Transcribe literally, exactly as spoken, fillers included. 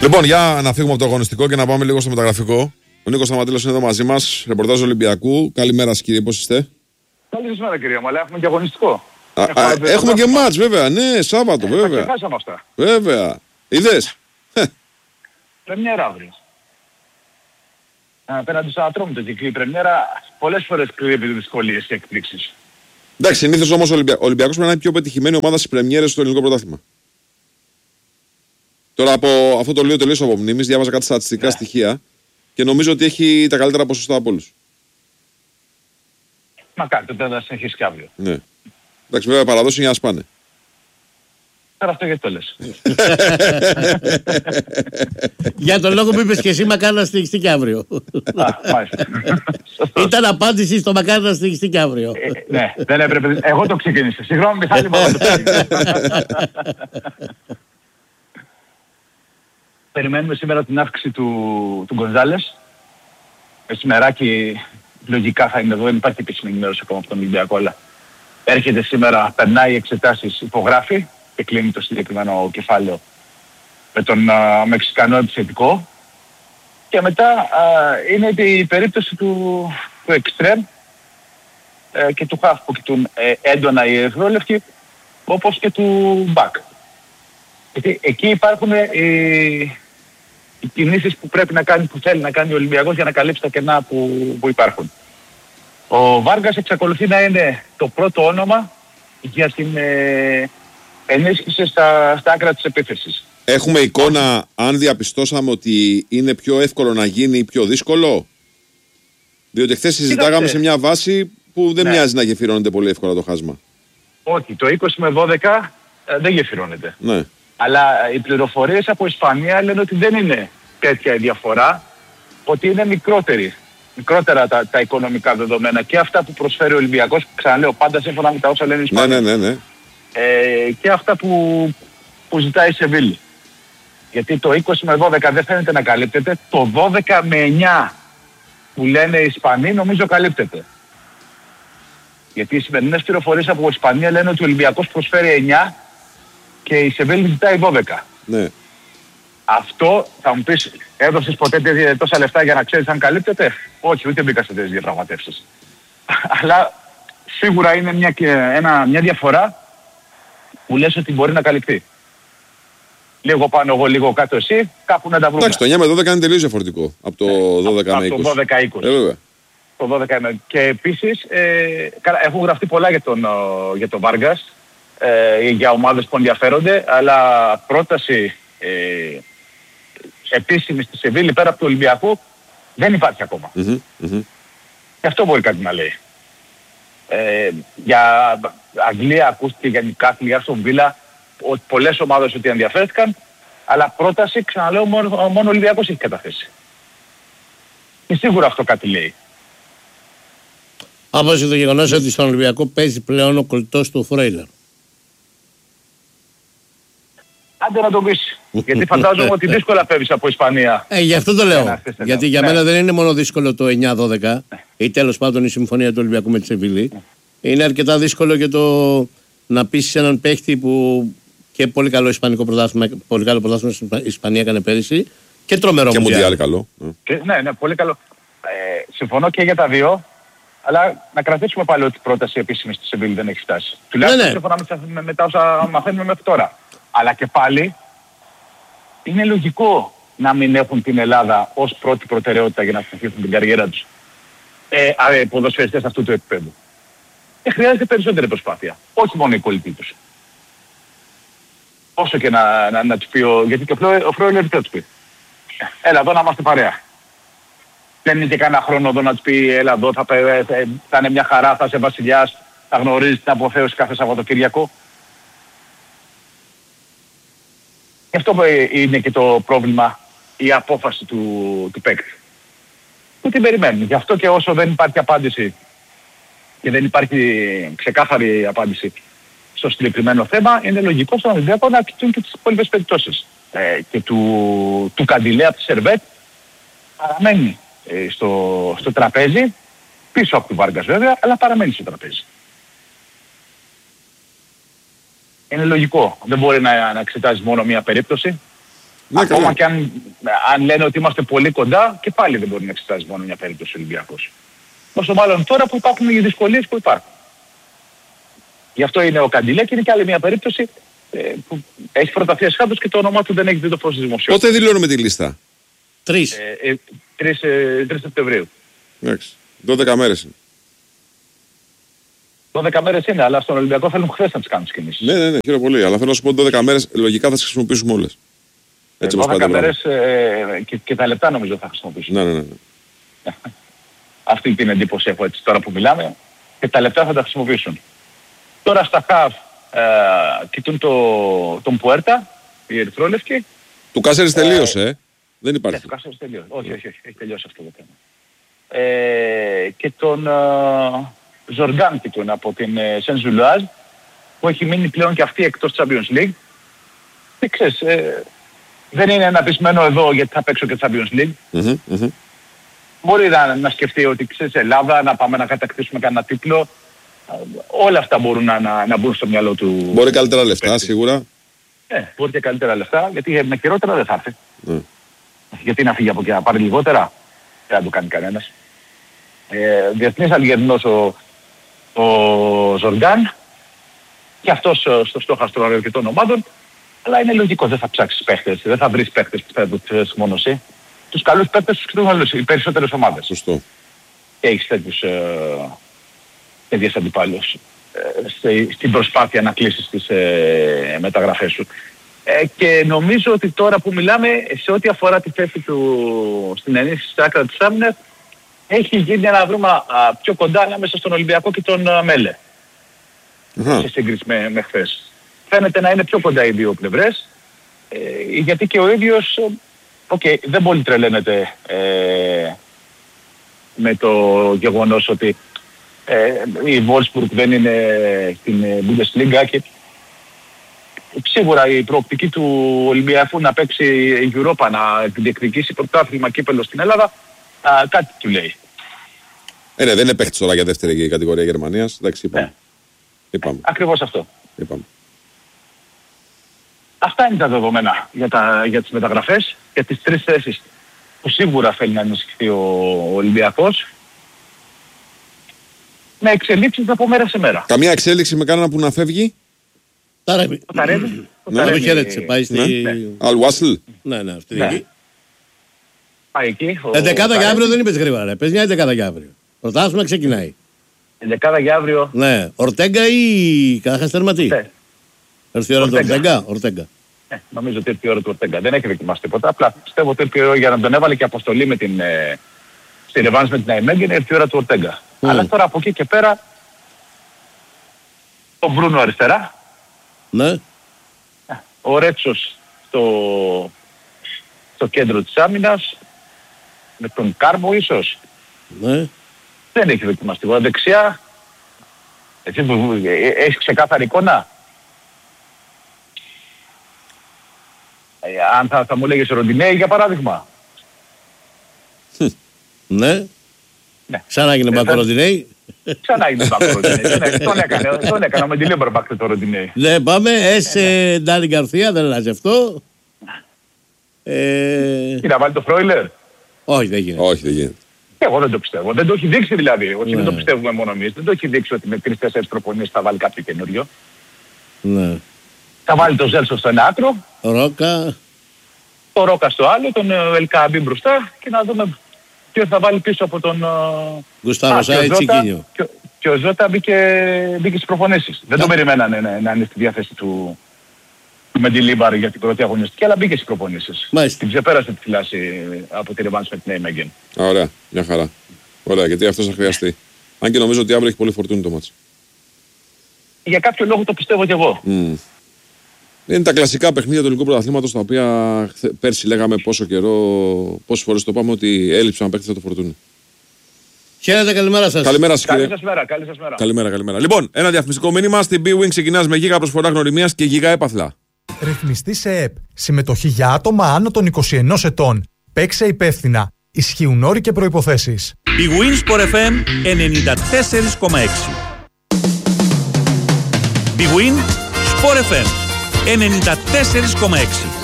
Λοιπόν, για να φύγουμε από το αγωνιστικό και να πάμε λίγο στο μεταγραφικό. Ο Νίκος Σταματήλος είναι εδώ μαζί μας, ρεπορτάζ Ολυμπιακού. Καλημέρα σας κύριε, πώς είστε? Καλησπέρα κυρία μου, αλλά έχουμε και αγωνιστικό. Α, α, έχουμε και μάτς βέβαια, ναι, Σάββατο βέβαια. Τα ξεχάσαμε αυτά. Βέβαια. Είδες? Πρεμιέρα αύριο. Απέναντι στο Ατρόμητο και η πρεμιέρα πολλές φορές κρύβει δυσκολίες και εκπλήξεις. Εντάξει, συνήθως όμως ο Ολυμπια... Ολυμπιακός πρέπει να είναι η πιο πετυχημένη ομάδα στις πρεμιέρες στο ελληνικό πρωτάθλημα. Τώρα από αυτό το λέω τελείως από μνήμης, διάβαζα κάτι στατιστικά yeah. στοιχεία και νομίζω ότι έχει τα καλύτερα ποσοστά από όλους. Μακάρι, τότε θα συνεχίσει και αύριο. Ναι. Εντάξει, βέβαια παραδόσεις για να σπάνε. Τώρα αυτό γιατί το λες. Για τον λόγο που είπες και εσύ, μακάρι να συνεχιστεί και αύριο. Α, μάλιστα. Ήταν απάντηση στο μακάρι να συνεχιστεί και αύριο. Ε, ναι, δεν έπρεπε. Εγώ το ξεκίνησα. Συγγνώμη, Μιχάλη, μου το περιμένουμε σήμερα την αύξηση του, του Γκονζάλες. Μεσημεράκι λογικά θα είναι εδώ, δεν υπάρχει επίσημη ενημέρωση ακόμα από τον Ολυμπιακό, αλλά έρχεται σήμερα, περνάει εξετάσεις, υπογράφει και κλείνει το συγκεκριμένο κεφάλαιο με τον α, Μεξικανό επιθετικό. Και μετά α, είναι η περίπτωση του, του Εκστρέμ ε, και του Χαφ που κοιτούν ε, έντονα οι Ερυθρόλευκοι, όπως και του Μπακ. Γιατί εκεί υπάρχουν ε, οι, οι κινήσεις που πρέπει να κάνει, που θέλει να κάνει ο Ολυμπιακός για να καλύψει τα κενά που, που υπάρχουν. Ο Βάργας εξακολουθεί να είναι το πρώτο όνομα για την ε, ενίσχυση στα, στα άκρα της επίθεσης. Έχουμε εικόνα αν διαπιστώσαμε ότι είναι πιο εύκολο να γίνει ή πιο δύσκολο? Διότι χθες συζητάγαμε σε μια βάση που δεν ναι. μοιάζει να γεφυρώνεται πολύ εύκολα το χάσμα. Όχι, το είκοσι με δώδεκα ε, δεν γεφυρώνεται. Ναι. Αλλά οι πληροφορίες από Ισπανία λένε ότι δεν είναι τέτοια η διαφορά, ότι είναι μικρότερη. Μικρότερα τα, τα οικονομικά δεδομένα και αυτά που προσφέρει ο Ολυμπιακός, ξαναλέω πάντα σύμφωνα με τα όσα λένε οι Ισπανοί. Ναι, ναι, ναι, ναι. Ε, και αυτά που, που ζητάει η Σεβίλη. Γιατί το είκοσι με δώδεκα δεν φαίνεται να καλύπτεται, το δώδεκα με εννιά που λένε οι Ισπανοί νομίζω καλύπτεται. Γιατί οι σημερινές πληροφορίες από Ισπανία λένε ότι ο Ολυμπιακός προσφέρει εννιά και η Σεβίλη ζητάει δώδεκα. Ναι. Αυτό θα μου πεις, έδωσες ποτέ τόσα λεφτά για να ξέρεις αν καλύπτεται? Όχι, ούτε μπήκα σε τέτοιες διαπραγματεύσεις. Αλλά σίγουρα είναι μια, ένα, μια διαφορά που λες ότι μπορεί να καλυφθεί. Λίγο πάνω εγώ, λίγο κάτω εσύ, κάπου να τα βρούμε. Εντάξει, το εννιά με δώδεκα είναι τελείως διαφορετικό από το δώδεκα με είκοσι. Από το δώδεκα είκοσι. Ε, βέβαια. Το δώδεκα με... Και επίσης, ε, έχουν γραφτεί πολλά για τον, για τον Βάργας, ε, για ομάδες που ενδιαφέρονται, αλλά πρόταση ε, επίσημη στη Σεβίλη πέρα από του Ολυμπιακού δεν υπάρχει ακόμα. Mm-hmm, mm-hmm. Και αυτό μπορεί κάτι να λέει. Ε, για Αγγλία ακούστηκε, για Νικάθλι, για Αστον Βίλα, πολλές ομάδες ότι ενδιαφέρθηκαν, αλλά πρόταση, ξαναλέω, μόνο, μόνο ο Ολυμπιακός έχει καταθέσει. Και σίγουρα αυτό κάτι λέει. Όπως το γεγονός ότι στον Ολυμπιακό παίζει πλέον ο κολλητός του Φρέιλερ. Άντε να το πεις. Γιατί φαντάζομαι ότι δύσκολα φεύγεις από Ισπανία. Ε, γι' αυτό το λέω. Ένα, Γιατί για ναι. μένα δεν είναι μόνο δύσκολο το εννιά δώδεκα ναι. ή τέλος πάντων η συμφωνία του Ολυμπιακού με τη Σεβίλη. Ναι. Είναι αρκετά δύσκολο και το να πείσεις έναν παίχτη που και πολύ καλό ισπανικό πρωτάθλημα, πολύ καλό πρωτάθλημα στην Ισπανία έκανε πέρυσι και τρομερό και μουντιάλ καλό. Και, ναι, ναι, πολύ καλό. Ε, συμφωνώ και για τα δύο. Αλλά να κρατήσουμε πάλι ότι η πρόταση επίσημη στη Σεβίλη δεν έχει φτάσει. Τουλάχιστον σύμφωνα ναι, ναι. με, με τα όσα μαθαίνουμε μέχρι τώρα. Αλλά και πάλι είναι λογικό να μην έχουν την Ελλάδα ως πρώτη προτεραιότητα για να συνεχίσουν την καριέρα τους ε, ε, ποδοσφαιριστές αυτού του επίπεδου. Και χρειάζεται περισσότερη προσπάθεια. Όχι μόνο η κολλητή τους. Όσο και να, να, να τους πει ο... Γιατί και ο Φρόιλερ θα τους πει. Έλα εδώ να είμαστε παρέα. Δεν είναι και κανένα χρόνο εδώ να τους πει έλα εδώ θα, θα είναι μια χαρά, θα είσαι βασιλιάς, θα γνωρίζεις την αποθέωση κάθε Σαββατοκύριακο. Γι' αυτό είναι και το πρόβλημα, η απόφαση του, του παίκτη. Που την περιμένουν. Γι' αυτό και όσο δεν υπάρχει απάντηση και δεν υπάρχει ξεκάθαρη απάντηση στο συγκεκριμένο θέμα, είναι λογικό στον Ολυμπιακό να κοιτούν και τις υπόλοιπες περιπτώσεις. Ε, και του, του Καντιλέα από τη Σερβέτ παραμένει ε, στο, στο τραπέζι, πίσω από τον Βάργκας βέβαια, αλλά παραμένει στο τραπέζι. Είναι λογικό. Δεν μπορεί να, να εξετάζει μόνο μία περίπτωση. Ναι, ακόμα καλά. και αν, αν λένε ότι είμαστε πολύ κοντά, και πάλι δεν μπορεί να εξετάζει μόνο μια περίπτωση ο Ολυμπιακός. Όσο μάλλον τώρα που υπάρχουν οι δυσκολίες που υπάρχουν. Γι' αυτό είναι ο Καντιλέ και είναι και άλλη μια περίπτωση ε, που έχει προταθεί εσχάτως και το όνομά του δεν έχει δει το φως της δημοσιότητας. Πότε δηλώνουμε τη λίστα? Τρεις. Ε, ε, τρεις, ε, τρεις Σεπτεμβρίου. Εντάξει. δώδεκα μέρες είναι. δώδεκα μέρες είναι, αλλά στον Ολυμπιακό θέλουν χθες να τις κάνουν τις κινήσεις. Ναι, ναι, ναι, χαίρομαι πολύ. Αλλά θέλω να σου πω ότι δώδεκα μέρες λογικά θα τις χρησιμοποιήσουμε όλες. Έτσι όπως δώδεκα πάντα. μέρες ε, και, και τα λεπτά νομίζω θα χρησιμοποιήσουν. Ναι, ναι, ναι. Αυτή την εντύπωση έχω έτσι τώρα που μιλάμε, και τα λεπτά θα τα χρησιμοποιήσουν. Τώρα στα χαφ ε, κοιτούν το, τον Πουέρτα, η Ερυθρόλευκη. Του Κάσερης τελείωσε, ε. Δεν Ναι, υπάρχει. το Κάσερης τελείωσε. Όχι, όχι, όχι, έχει τελειώσει αυτό το θέμα. Ε, και τον ε, Ζοργκάν κοιτούν από την ε, Σεν Ζουλουάζ, που έχει μείνει πλέον και αυτή εκτός Champions League. Και ξέρεις, ε, δεν είναι ένα πεισμένο εδώ γιατί θα παίξω και Champions League. Μμμ, μμμ. Μπορεί να, να σκεφτεί ότι ξέρεις Ελλάδα, να πάμε να κατακτήσουμε κανένα τίτλο. Όλα αυτά μπορούν να, να, να μπουν στο μυαλό του. Μπορεί καλύτερα λεφτά, παίκτη. σίγουρα. Ναι, μπορεί και καλύτερα λεφτά, γιατί με χειρότερα δεν θα έρθει. Ναι. Γιατί να φύγει από εκεί να πάρει λιγότερα, δεν θα το κάνει κανένας. Ε, διεθνής Αλγερινός ο, ο Ζοργκάν, και αυτός ε, στο στόχαστρο αρκετών ομάδων, αλλά είναι λογικό, δεν θα ψάξεις παίχτες, δεν θα βρεις παίχτες που θα τους μόνο εσύ. Τους καλούς παίχτες τους κοιτούν όλους, οι περισσότερες ομάδες. Σωστό. Και έχεις τέτοιους ε, τέτοιες αντιπάλους ε, στη, στην προσπάθεια να κλείσεις τις ε, μεταγραφές σου. Ε, και νομίζω ότι τώρα που μιλάμε, σε ό,τι αφορά τη θέση του στην ενίσχυση της άκρα της άμυνας, έχει γίνει ένα βρήμα α, πιο κοντά ανάμεσα στον Ολυμπιακό και τον α, Μέλε. Αχα. Σε σύγκριση με, με χθες. Φαίνεται να είναι πιο κοντά οι δύο πλευρές, ε, γιατί και ο ίδιος, okay, δεν πολύ τρελαίνεται ε, με το γεγονός ότι ε, η Wolfsburg δεν είναι στην Bundesliga και σίγουρα η προοπτική του Ολυμπιακού να παίξει η Europa, να διεκδικήσει πρωτάθλημα κύπελλο στην Ελλάδα, α, κάτι του λέει. Ε, ναι, δεν είναι παίχτης τώρα για δεύτερη κατηγορία Γερμανίας. Εντάξει, είπαμε. Ναι. Είπαμε. Ακριβώς αυτό. είπαμε. Αυτά είναι τα δεδομένα για, τα, για τις μεταγραφές, για τις τρεις θέσεις που σίγουρα θέλει να ενισχυθεί ο, ο Ολυμπιακός, με εξελίξεις από μέρα σε μέρα. Καμία εξέλιξη με κανένα που να φεύγει. Ταρέμι. Ο Ταρέμι, ο Ναι, Το Ταρέμι χαιρέτησε. Πάει στη. Ναι. Αλ-Wasl. Ναι, ναι, αυτή Ναι. εκεί. πάει εκεί. ο Εντεκάδα για Ταρέμι. αύριο δεν είπες γρήγορα, ρε. Πες μια εντεκάδα για αύριο. Πρωτάθλημα ξεκινάει. Εντεκάδα για αύριο. Ναι. Ορτέγκα ή Κάχα Τερματί. Ναι. Έρθει η ώρα του Ορτέγκα. Ορτέγκα. Ορτέγκα. Ε, νομίζω ότι ήρθε η ώρα του Ορτέγκα. Δεν έχει δοκιμάσει τίποτα. Απλά πιστεύω ότι ήρθε η ώρα για να τον έβαλε και αποστολή με την, ε, στη ρεβάνς με την Αϊμέγγεν, ήρθε η ώρα του Ορτέγκα. Mm. Αλλά τώρα από εκεί και πέρα τον Μπρούνο αριστερά, Ναι. ο Ρέτσος στο, στο κέντρο της άμυνας, με τον Κάρμο ίσως. Ναι. Δεν έχει δοκιμάσει τίποτα. Δεξιά, εσύ που ε, ε, έχεις ξεκάθαρη εικόνα. Ε, αν θα, θα μου λέγεις Ροντινέη για παράδειγμα. Ναι. Ναι. Ξανά έγινε Ε, μπακ θα- ο Ροντινέη. Ξανά είναι μπακ ο Ροντινέη. Τον- Τον έκανε, τον έκανα με τη Λίμπερ μπακ το Ροντινέη. Ναι, πάμε. Έσε Ντάνι Γκαρθία, δεν αλλάζει αυτό. Ε, Τι να βάλει το Φρόιλερ. όχι, δεν γίνεται. Όχι, δεν γίνεται. Εγώ δεν το πιστεύω. Δεν το έχει δείξει δηλαδή. Όχι, Ναι. δεν το πιστεύουμε μόνο εμείς. Δεν το έχει δείξει ότι με τρεις-τέσσερις προπονήσεις θα βάλει κάποιο καινούριο. Ναι. Θα βάλει το Ζέλσο στο ένα άκρο, Ρόκα. το Ρόκα στο άλλο, τον ε, Ελκαμπή μπροστά και να δούμε ποιο θα βάλει πίσω από τον... ε, Γκουστάβο Α, και ο Σάι Ζώτα- Τσικίνιο. και ο- Και ο Ζώτα μπήκε, μπήκε στις προπονήσεις. Δεν Α. το περιμένανε να, να είναι στη διάθεση του, του Μεντιλίμπαρ για την πρώτη αγωνιστική, αλλά μπήκε στις προπονήσεις. Μάλιστα. Την ξεπέρασε τη φυλάση από τη ρεβάνς με την Νέιμεγγεν. Α, ωραία, μια χαρά. Ωραία, γιατί αυτό θα χρειαστεί. Αν και νομίζω ότι αύριο έχει πολύ φορτούνη το μάτς. Για κάποιο λόγο το πιστεύω κι εγώ. Mm. Είναι τα κλασικά παιχνίδια του ελληνικού πρωταθλήματος, τα οποία χθε- πέρσι λέγαμε πόσο καιρό, πόσες φορές το πάμε ότι έλειψαν παίχτες το φορτούνη. Χαίρετε, καλημέρα σας. Καλημέρα σας, Καλή κύριε. σας μέρα, καλή σας μέρα. Καλημέρα, καλημέρα. Λοιπόν, ένα διαφημιστικό μήνυμα. Στην Bwin ξεκινάς με γίγα προσφορά γνωριμίας και γίγα έπαθλα. Ρυθμιστή σε ΕΠ. Συμμετοχή για άτομα άνω των είκοσι ενός ετών. Παίξε υπεύθυνα. Ισχύουν όροι και προϋποθέσεις. Η Winsport εφ εμ ενενήντα τέσσερα κόμμα έξι. Η Win Sport εφ εμ ενενήντα τέσσερα κόμμα έξι.